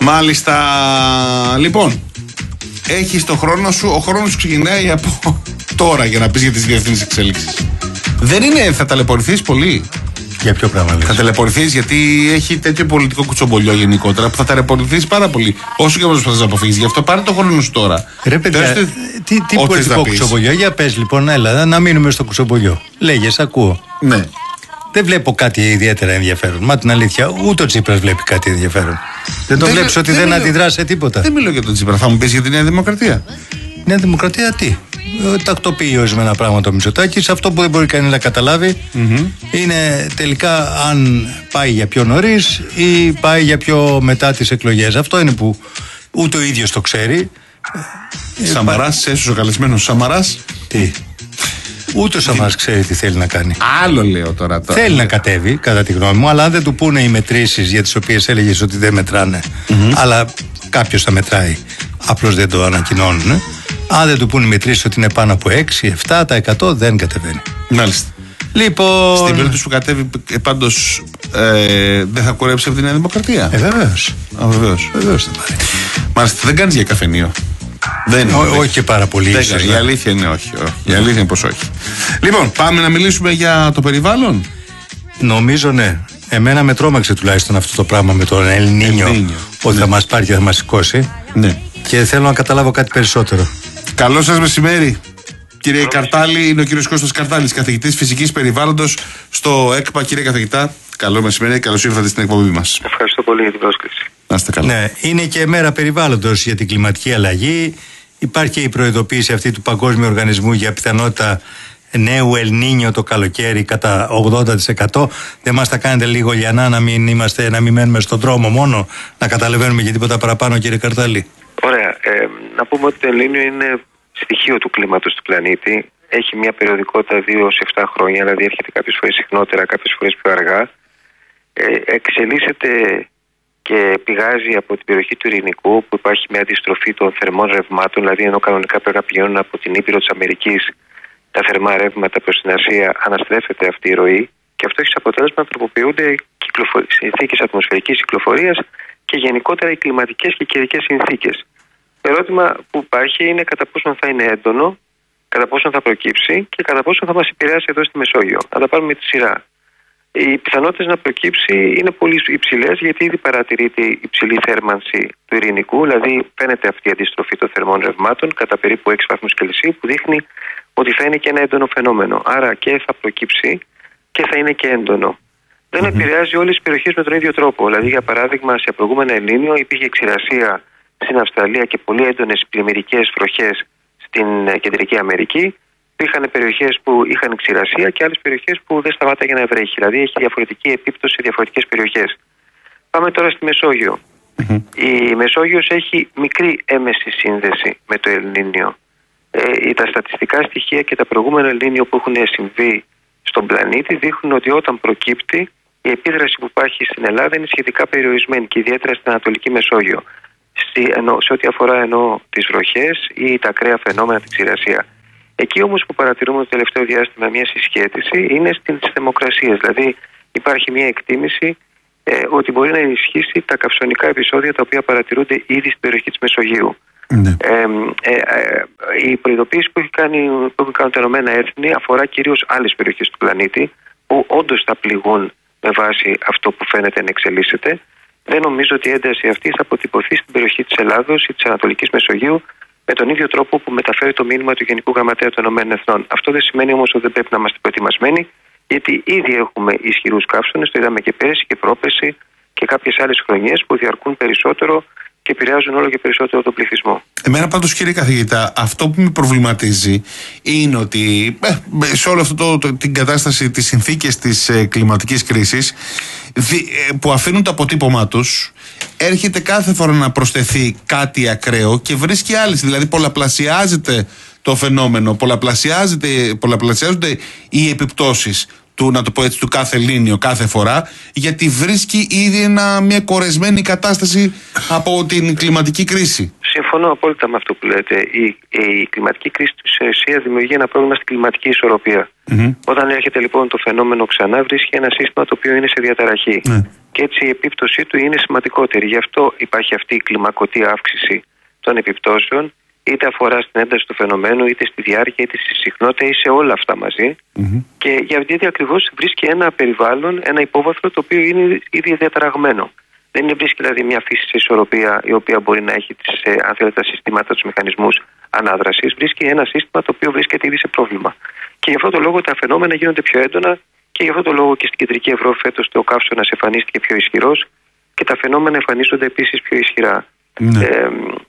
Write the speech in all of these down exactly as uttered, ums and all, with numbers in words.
Μάλιστα. Λοιπόν, έχεις το χρόνο σου. Ο χρόνος σου ξεκινάει από τώρα για να πεις για τις διεθνείς εξέλιξεις. Δεν είναι, θα ταλαιπωρηθείς πολύ. Για ποιο πράγμα λες? Θα ταλαιπωρηθείς γιατί έχει τέτοιο πολιτικό κουτσομπολιό γενικότερα που θα ταλαιπωρηθείς πάρα πολύ. Όσο και προσπαθείς να αποφύγεις. Γι' αυτό πάρε το χρόνο σου τώρα. Ρε παιδιά, Πες, τι, τι πολιτικό κουτσομπολιό? Για πες λοιπόν, έλα, να μείνουμε στο κουτσομπολιό. Λέγες, ακούω. Ναι. Δεν βλέπω κάτι ιδιαίτερα ενδιαφέρον. Μα την αλήθεια, ούτε ο Τσίπρας βλέπει κάτι ενδιαφέρον. Δεν το βλέπεις ότι δεν, δεν αντιδρά σε τίποτα? Δεν μιλώ για τον Τσίπρα. Θα μου πεις για τη Νέα Δημοκρατία. Νέα Δημοκρατία τι? Τακτοποιεί ορισμένα πράγματα ο Μητσοτάκης. Αυτό που δεν μπορεί κανείς να καταλάβει mm-hmm. είναι τελικά αν πάει για πιο νωρίς ή πάει για πιο μετά τις εκλογές. Αυτό είναι που ούτε ο ίδιος το ξέρει. Σαμαράς, έσως ο καλεσμένος Σαμαράς. Τι? Ούτε ο Σαμαράς ξέρει τι θέλει να κάνει. Άλλο λέω τώρα. τώρα. Θέλει να κατέβει, κατά τη γνώμη μου, αλλά αν δεν του πούνε οι μετρήσεις για τις οποίες έλεγες ότι δεν μετράνε, mm-hmm. αλλά κάποιος θα μετράει, απλώς δεν το ανακοινώνουν. Ε? Αν δεν του πούνε οι μετρήσεις ότι είναι πάνω από έξι επτά τοις εκατό, δεν κατεβαίνει. Μάλιστα. Λοιπόν... Στην περίπτωση που κατέβει, πάντως ε, δεν θα κουρέψει από τη Νέα Δημοκρατία. Ε, βεβαίως. Α, βεβαίως. Βεβαίως θα πάρει. Μάλιστα, δεν κάνεις για καφενείο. Δεν είναι. Ό, όχι και πάρα πολύ. Δεν ίσως, η αλήθεια είναι όχι. όχι. Η αλήθεια είναι πως όχι. Λοιπόν, πάμε να μιλήσουμε για το περιβάλλον. Νομίζω ναι. Εμένα με τρόμαξε τουλάχιστον αυτό το πράγμα με τον Ελ Νίνιο, ότι ναι. θα μας πάρει και θα μας σηκώσει. Ναι. Και θέλω να καταλάβω κάτι περισσότερο. Καλό σας μεσημέρι. Κύριε Καρτάλη, είναι ο κύριος Κώστας Καρτάλης, καθηγητής φυσικής περιβάλλοντος στο ΕΚΠΑ. Κύριε καθηγητά, καλό μεσημέρι, καλώς ήρθατε στην εκπομπή μας. Ευχαριστώ πολύ για την πρόσκληση. Να είστε καλά. Ναι, είναι και μέρα περιβάλλοντος για την κλιματική αλλαγή. Υπάρχει και η προειδοποίηση αυτή του Παγκόσμιου Οργανισμού για πιθανότητα νέου Ελ Νίνιο το καλοκαίρι κατά ογδόντα τοις εκατό. Δεν μας τα κάνετε λίγο λιανά να μην, είμαστε, να μην μένουμε στον δρόμο μόνο, να καταλαβαίνουμε και τίποτα παραπάνω, κύριε Καρτάλη? Ωραία. Ε, να πούμε ότι το Ελ Νίνιο είναι στοιχείο του κλίματος του πλανήτη. Έχει μια περιοδικότητα δύο έως επτά χρόνια, δηλαδή έρχεται κάποιες φορές συχνότερα, κάποιες φορές πιο αργά. Ε, εξελίσσεται και πηγάζει από την περιοχή του Ειρηνικού, που υπάρχει μια αντιστροφή των θερμών ρευμάτων, δηλαδή ενώ κανονικά πρέπει να πηγαίνουν από την Ήπειρο της Αμερικής τα θερμά ρεύματα προς την Ασία, αναστρέφεται αυτή η ροή και αυτό έχει σαν αποτέλεσμα να τροποποιούνται κυκλοφο... συνθήκες ατμοσφαιρικής κυκλοφορίας και γενικότερα οι κλιματικές και καιρικές συνθήκες. Το ερώτημα που υπάρχει είναι κατά πόσο θα είναι έντονο, κατά πόσο θα προκύψει και κατά πόσο θα μας επηρεάσει εδώ στη Μεσόγειο. Να τα πάρουμε με τη σειρά. Οι πιθανότητες να προκύψει είναι πολύ υψηλές, γιατί ήδη παρατηρείται υψηλή θέρμανση του Ειρηνικού, δηλαδή φαίνεται αυτή η αντιστροφή των θερμών ρευμάτων κατά περίπου έξι βαθμούς Κελσίου, που δείχνει ότι θα είναι και ένα έντονο φαινόμενο. Άρα και θα προκύψει και θα είναι και έντονο. Δεν mm-hmm. επηρεάζει όλες τις περιοχές με τον ίδιο τρόπο. Δηλαδή, για παράδειγμα, σε προηγούμενα Ελ Νίνιο υπήρχε ξηρασία στην Αυστραλία και πολύ έντονες πλημμυρικές βροχές στην Κεντρική Αμερική. Υπήρχαν περιοχές που είχαν ξηρασία και άλλες περιοχές που δεν σταμάταγε να βρέχει. Δηλαδή, έχει διαφορετική επίπτωση σε διαφορετικές περιοχές. Πάμε τώρα στη Μεσόγειο. Mm-hmm. Η Μεσόγειος έχει μικρή έμεση σύνδεση με το Ελ Νίνιο. Ε, τα στατιστικά στοιχεία και τα προηγούμενα Ελ Νίνιο που έχουν συμβεί στον πλανήτη δείχνουν ότι όταν προκύπτει, η επίδραση που υπάρχει στην Ελλάδα είναι σχετικά περιορισμένη και ιδιαίτερα στην Ανατολική Μεσόγειο. Στη, ενώ, σε ό,τι αφορά ενώ τις βροχές ή τα ακραία φαινόμενα, τη ξηρασία. Εκεί όμως που παρατηρούμε το τελευταίο διάστημα μια συσχέτιση είναι στις θερμοκρασίες. Δηλαδή υπάρχει μια εκτίμηση ε, ότι μπορεί να ενισχύσει τα καυσονικά επεισόδια τα οποία παρατηρούνται ήδη στην περιοχή της Μεσογείου. Ναι. Ε, ε, ε, η προειδοποίηση που, έχει κάνει, που έχουν κάνει τα Ηνωμένα Έθνη αφορά κυρίως άλλες περιοχές του πλανήτη που όντως θα πληγούν με βάση αυτό που φαίνεται να εξελίσσεται. Δεν νομίζω ότι η ένταση αυτή θα αποτυπωθεί στην περιοχή της Ελλάδος ή της Ανατολικής Μεσογείου με τον ίδιο τρόπο που μεταφέρει το μήνυμα του Γενικού Γραμματέα των Ηνωμένων Εθνών. Αυτό δεν σημαίνει όμως ότι δεν πρέπει να είμαστε προετοιμασμένοι, γιατί ήδη έχουμε ισχυρούς καύσωνες, το είδαμε και πέρυσι και πρόπερσι και κάποιες άλλες χρονιές που διαρκούν περισσότερο και επηρεάζουν όλο και περισσότερο τον πληθυσμό. Εμένα πάντως, κύριε καθηγητά, αυτό που με προβληματίζει είναι ότι ε, σε όλη αυτή το, το, την κατάσταση, τις συνθήκες της ε, κλιματικής κρίσης δι, ε, που αφήνουν το αποτύπωμά τους, έρχεται κάθε φορά να προσθεθεί κάτι ακραίο και βρίσκει άλλες. Δηλαδή πολλαπλασιάζεται το φαινόμενο, πολλαπλασιάζεται, πολλαπλασιάζονται οι επιπτώσεις του, να το πω έτσι, του κάθε Λίνιο κάθε φορά, γιατί βρίσκει ήδη ένα, μια κορεσμένη κατάσταση από την κλιματική κρίση. Συμφωνώ απόλυτα με αυτό που λέτε. Η, η κλιματική κρίση της ουσία δημιουργεί ένα πρόβλημα στην κλιματική ισορροπία. Mm-hmm. Όταν έρχεται λοιπόν το φαινόμενο ξανά, βρίσκει ένα σύστημα το οποίο είναι σε διαταραχή. Mm. και έτσι η επίπτωσή του είναι σημαντικότερη. Γι' αυτό υπάρχει αυτή η κλιμακωτή αύξηση των επιπτώσεων, είτε αφορά στην ένταση του φαινομένου, είτε στη διάρκεια, είτε στη συχνότητα, ή σε όλα αυτά μαζί. Mm-hmm. Και γιατί ακριβώς βρίσκει ένα περιβάλλον, ένα υπόβαθρο το οποίο είναι ήδη διαταραγμένο. Δεν είναι βρίσκει δηλαδή μια φύση σε ισορροπία η οποία μπορεί να έχει τις, αν θέλετε, τα συστήματα, τους μηχανισμούς ανάδρασης. Βρίσκει ένα σύστημα το οποίο βρίσκεται ήδη σε πρόβλημα. Και γι' αυτό το λόγο τα φαινόμενα γίνονται πιο έντονα και γι' αυτό το λόγο και στην Κεντρική Ευρώπη φέτος το καύσωνας εμφανίστηκε πιο ισχυρός και τα φαινόμενα εμφανίζονται επίσης πιο ισχυρά. Ναι. Ε,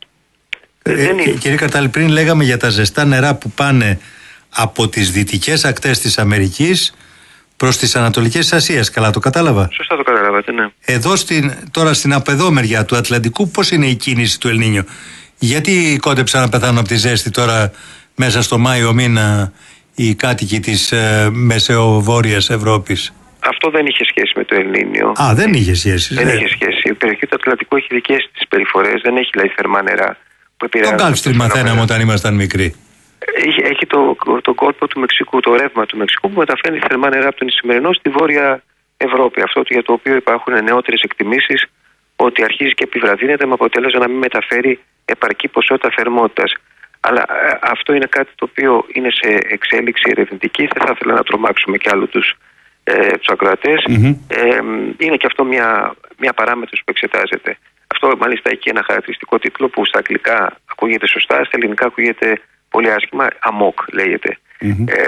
ε, ε, είναι... Κύριε Καρτάλη, πριν λέγαμε για τα ζεστά νερά που πάνε από τις δυτικές ακτές της Αμερικής προς τις ανατολικές της Ασίας. Καλά το κατάλαβα? Σωστά το καταλάβατε, ναι. Εδώ στην, τώρα στην απεδόμερια του Ατλαντικού πώς είναι η κίνηση του Ελνίνιο? Γιατί κόντεψαν να πεθάνουν από τη ζέστη τώρα μέσα στο Μάιο μήνα οι κάτοικοι της ε, μεσαιοβόρειας Ευρώπης? Αυτό δεν είχε σχέση με το Ελνίνιο. Α, δεν είχε σχέση. Δεν ε. είχε σχέση. Η περιοχή του Ατλαντικού έχει δικές της περιφορές, δεν έχει δηλαδή θερμά νερά που επηρεάζουν. Τον Gulf Stream μαθαίναμε όταν ήμασταν μικροί. Έχει, έχει το, το κόλπο του Μεξικού, το ρεύμα του Μεξικού που μεταφέρει θερμά νερά από τον Ισημερινό στη Βόρεια Ευρώπη. Αυτό για το οποίο υπάρχουν νεότερες εκτιμήσεις ότι αρχίζει και επιβραδύνεται με αποτέλεσμα να μην μεταφέρει επαρκή ποσότητα θερμότητας. Αλλά ε, αυτό είναι κάτι το οποίο είναι σε εξέλιξη ερευνητική. Δεν θα ήθελα να τρομάξουμε κι άλλο τους, ε, τους ακροατές. Mm-hmm. Ε, είναι και αυτό μια, μια παράμετρος που εξετάζεται. Αυτό μάλιστα έχει ένα χαρακτηριστικό τίτλο που στα αγγλικά ακούγεται σωστά, στα ελληνικά ακούγεται πολύ άσχημα, αμόκ λέγεται. Mm-hmm. Ε,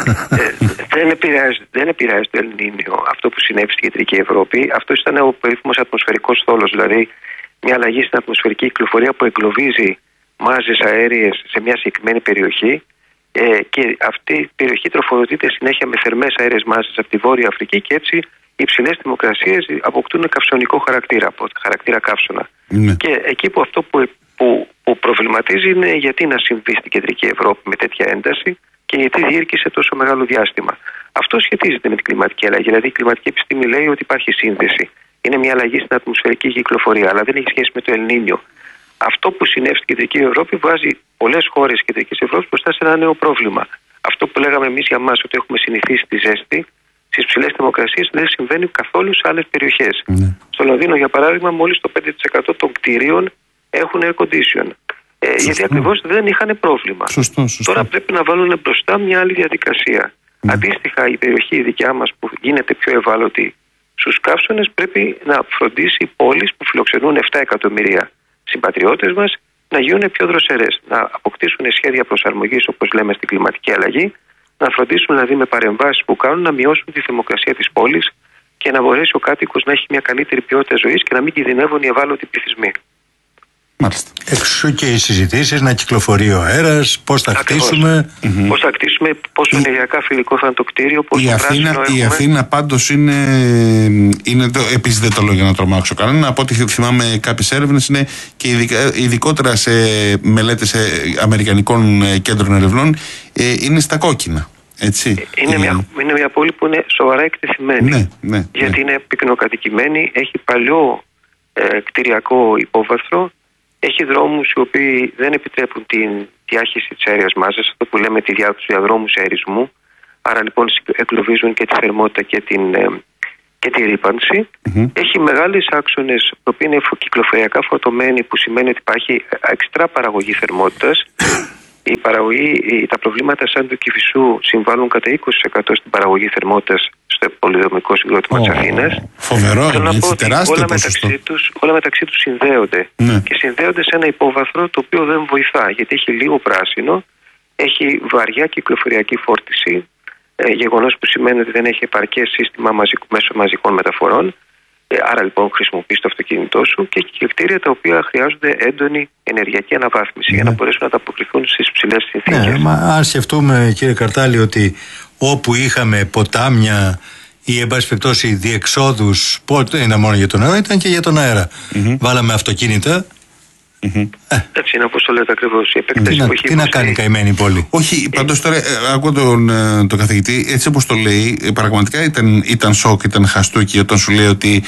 ε, δεν, επηρεάζει, δεν επηρεάζει το Ελνίνιο αυτό που συνέβη στην Κεντρική Ευρώπη. Αυτό ήταν ο περίφημος ατμοσφαιρικός θόλος, δηλαδή μια αλλαγή στην ατμοσφαιρική κυκλοφορία που εγκλωβίζει μάζες αέριες σε μια συγκεκριμένη περιοχή ε, και αυτή η περιοχή τροφοδοτείται συνέχεια με θερμές αέριες μάζες από τη Βόρεια Αφρική και έτσι οι υψηλές θερμοκρασίες αποκτούν καυσονικό χαρακτήρα, χαρακτήρα καύσωνα. Mm. Και εκεί που αυτό που, που, που προβληματίζει είναι γιατί να συμβεί στην Κεντρική Ευρώπη με τέτοια ένταση και γιατί διήρκησε τόσο μεγάλο διάστημα. Αυτό σχετίζεται με την κλιματική αλλαγή. Δηλαδή η κλιματική επιστήμη λέει ότι υπάρχει σύνδεση. Είναι μια αλλαγή στην ατμοσφαιρική κυκλοφορία, αλλά δεν έχει σχέση με το Ελνίνιο. Αυτό που συνέβη στην Κεντρική Ευρώπη βάζει πολλές χώρες της Κεντρικής Ευρώπης μπροστά σε ένα νέο πρόβλημα. Αυτό που λέγαμε εμείς για μας ότι έχουμε συνηθίσει τη ζέστη, στις ψηλές θερμοκρασίες δεν συμβαίνει καθόλου σε άλλες περιοχές. Mm. Στο Λονδίνο, για παράδειγμα, μόλις το πέντε τοις εκατό των κτηρίων έχουν air condition. Ε, γιατί ακριβώς δεν είχαν πρόβλημα. Σωστό, σωστό. Τώρα πρέπει να βάλουν μπροστά μια άλλη διαδικασία. Mm. Αντίστοιχα, η περιοχή η δικιά μας που γίνεται πιο ευάλωτη στους καύσωνες πρέπει να φροντίσει οι πόλεις που φιλοξενούν επτά εκατομμύρια συμπατριώτες μας να γίνουν πιο δροσερές, να αποκτήσουν σχέδια προσαρμογής, όπως λέμε, στην κλιματική αλλαγή, να φροντίσουν δηλαδή με παρεμβάσεις που κάνουν να μειώσουν τη θερμοκρασία της πόλης και να μπορέσει ο κάτοικος να έχει μια καλύτερη ποιότητα ζωής και να μην κινδυνεύουν οι ευάλωτοι πληθυσμοί. Μάλιστα. Εξού και οι συζητήσεις να κυκλοφορεί ο αέρας, πώς θα χτίσουμε. Mm-hmm. Πώς θα χτίσουμε, πόσο ενεργειακά φιλικό θα είναι το κτίριο, πόσο η Αθήνα, η Αθήνα πάντως είναι, είναι το, επίσης δεν το λέω για να τρομάξω κανένα, από ό,τι θυμάμαι κάποιες έρευνες είναι και ειδικά, ειδικότερα σε μελέτες αμερικανικών κέντρων ερευνών ε, είναι στα κόκκινα. Έτσι. Είναι, είναι... Μια, είναι μια πόλη που είναι σοβαρά εκτεθειμένη. Ναι, ναι, γιατί ναι. είναι πυκνοκατοικημένη, έχει παλιό ε, κτηριακό υπόβαθρο. Έχει δρόμους οι οποίοι δεν επιτρέπουν την διάχυση της αέριας μάζας, αυτό που λέμε τη διά, τους διαδρόμους αερισμού. Άρα λοιπόν εκλοβίζουν και τη θερμότητα και την, και τη ρύπανση. Mm-hmm. Έχει μεγάλες άξονες, οι οποίοι είναι κυκλοφοριακά φορτωμένοι, που σημαίνει ότι υπάρχει εξτρά παραγωγή θερμότητας. Η παραγωγή, τα προβλήματα σαν του Κηφισού συμβάλλουν κατά είκοσι τοις εκατό στην παραγωγή θερμότητας στο πολυδομικό συγκρότημα oh, της Αθήνας. Φοβερό, είναι έτσι, τεράστιο όλα ποσοστό. Μεταξύ τους, όλα μεταξύ τους συνδέονται ναι. και συνδέονται σε ένα υπόβαθρο το οποίο δεν βοηθά, γιατί έχει λίγο πράσινο, έχει βαριά κυκλοφοριακή φόρτιση, ε, γεγονός που σημαίνει ότι δεν έχει επαρκές σύστημα μαζικού, μέσω μαζικών μεταφορών. Άρα λοιπόν χρησιμοποιείς το αυτοκίνητό σου και έχει και κτίρια τα οποία χρειάζονται έντονη ενεργειακή αναβάθμιση ναι. για να μπορέσουν να ανταποκριθούν στις ψηλές συνθήκες. Ναι, μα αν σκεφτούμε, κύριε Καρτάλη, ότι όπου είχαμε ποτάμια ή εν πάση περιπτώσει διεξόδους, δεν ήταν μόνο για τον νερό, ήταν και για τον αέρα. Mm-hmm. Βάλαμε αυτοκίνητα. Mm-hmm. Ε. Έτσι είναι όπως το λέτε ακριβώς. Η επέκταση τι που να, έχει τι να κάνει καημένη η πόλη. Όχι, πάντως τώρα ακούω τον, τον καθηγητή, έτσι όπως το λέει, πραγματικά ήταν, ήταν σοκ, ήταν χαστούκι όταν σου λέει ότι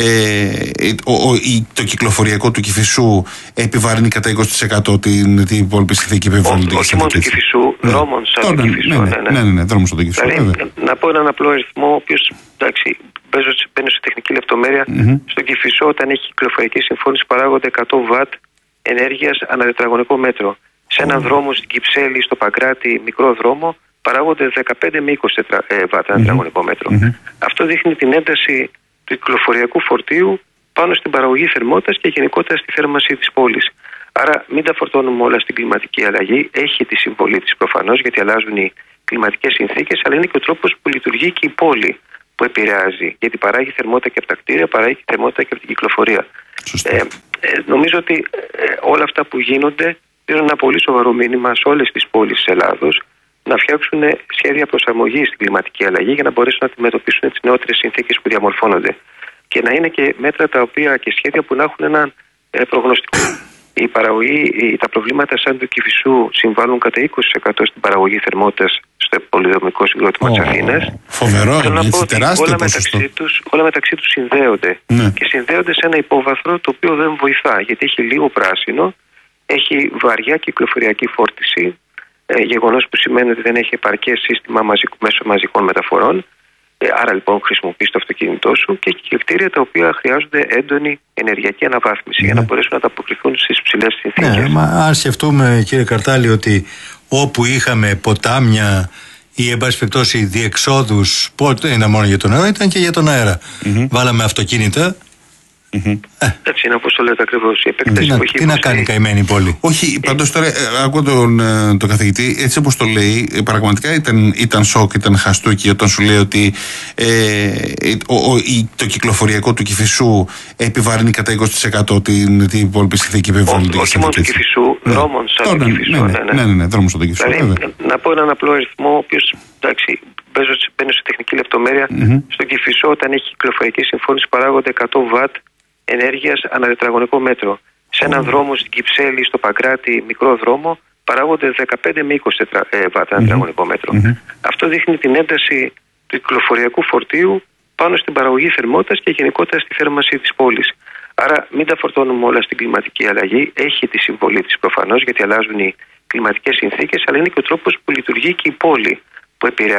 ε, ο, ο, το κυκλοφοριακό του Κηφισού επιβαρύνει κατά είκοσι τοις εκατό την, την υπόλοιπη συνθήκη επιβάλλοντική. Όχι μόνο του Κηφισού, δρόμων σαν το Κηφισού. Ναι, ναι, ναι, ναι, δρόμων σαν το Κηφισού. Δηλαδή, να πω έναν απλό αριθμό, ο οποίος εντάξει, μπαίνω σε τεχνική λεπτομέρεια, mm-hmm. στον Κηφισό, όταν έχει κυκλοφοριακή συμφώνηση, παράγονται εκατό βατ ενέργειας ανά τετραγωνικό μέτρο. Σε έναν mm-hmm. δρόμο στην Κυψέλη, στο Παγκράτη, μικρό δρόμο, παράγονται δεκαπέντε με είκοσι βατ ανά τετραγωνικό μέτρο. Mm-hmm. Αυτό δείχνει την ένταση του κυκλοφοριακού φορτίου πάνω στην παραγωγή θερμότητας και γενικότερα στη θέρμανση της πόλης. Άρα μην τα φορτώνουμε όλα στην κλιματική αλλαγή. Έχει τη συμβολή της προφανώς, γιατί αλλάζουν οι κλιματικές συνθήκες, αλλά είναι και ο τρόπος που λειτουργεί και η πόλη που επηρεάζει. Γιατί παράγει θερμότητα και από τα κτίρια, παράγει θερμότητα και από την κυκλοφορία. Ε, ε, νομίζω ότι ε, όλα αυτά που γίνονται δίνουν ένα πολύ σοβαρό μήνυμα σε όλες τις πόλεις της Ελλάδος να φτιάξουν σχέδια προσαρμογής στην κλιματική αλλαγή για να μπορέσουν να αντιμετωπίσουν τις νεότερες συνθήκες που διαμορφώνονται. Και να είναι και μέτρα τα οποία και σχέδια που να έχουν έναν ε, προγνωστικό. Η παραγωγή, τα προβλήματα σαν του Κηφισού συμβάλλουν κατά είκοσι τοις εκατό στην παραγωγή θερμότητας στο πολυδομικό συγκρότημα oh, της Αθήνας. Φοβερό, είναι τεράστιο όλα ποσοστό. Μεταξύ τους, όλα μεταξύ τους συνδέονται ναι. και συνδέονται σε ένα υπόβαθρο το οποίο δεν βοηθά, γιατί έχει λίγο πράσινο, έχει βαριά κυκλοφοριακή φόρτιση, ε, γεγονός που σημαίνει ότι δεν έχει επαρκές σύστημα μαζικού, μέσω μαζικών μεταφορών. Ε, άρα λοιπόν χρησιμοποιείς το αυτοκίνητό σου και έχει κτίρια τα οποία χρειάζονται έντονη ενεργειακή αναβάθμιση ναι. για να μπορέσουν να ανταποκριθούν στις ψηλές συνθήκες. Ναι, μα αν σκεφτούμε, κύριε Καρτάλη, ότι όπου είχαμε ποτάμια ή εν πάση περιπτώσει διεξόδους, πότε ήταν μόνο για το νερό, ήταν και για τον αέρα. Mm-hmm. Βάλαμε αυτοκίνητα. Mm-hmm. Ε. Έτσι είναι, όπως το λέτε ακριβώς. Η επέκταση τι που να, έχει τι να κάνει καημένη η πόλη. Όχι, πάντως τώρα ε, ακούω τον, τον καθηγητή, έτσι όπως το λέει, ε, πραγματικά ήταν, ήταν σοκ, ήταν χαστούκι όταν σου λέει ότι ε, ο, ο, η, το κυκλοφοριακό του Κηφισού επιβαρύνει κατά είκοσι τοις εκατό την, την υπόλοιπη συνθήκη επιβάλλοντος. Όχι μόνο του Κηφισού, ναι. δρόμων σαν Τώρα, το Κηφισού. Ναι, ναι, ναι, ναι, ναι, ναι, δρόμος σαν το Κηφισού. Δηλαδή, να πω έναν απλό αριθμό, ο οποίος εντάξει, μπαίνω σε τεχνική λεπτομέρεια. Mm-hmm. Στον Κηφισό, όταν έχει κυκλοφοριακή συμφώνηση, παράγονται εκατό βατ ενέργειας ανά τετραγωνικό μέτρο. Σε έναν mm. δρόμο στην Κυψέλη, στο Παγκράτη, μικρό δρόμο, παράγονται δεκαπέντε με είκοσι βατ ανά τετραγωνικό μέτρο. Mm-hmm. Αυτό δείχνει την ένταση του κυκλοφοριακού φορτίου πάνω στην παραγωγή θερμότητας και γενικότερα στη θέρμανση της πόλης. Άρα μην τα φορτώνουμε όλα στην κλιματική αλλαγή. Έχει τη συμβολή της προφανώς, γιατί αλλάζουν οι κλιματικές συνθήκες, αλλά είναι και ο τρόπος που λειτουργεί και η πόλη που επηρεάζει.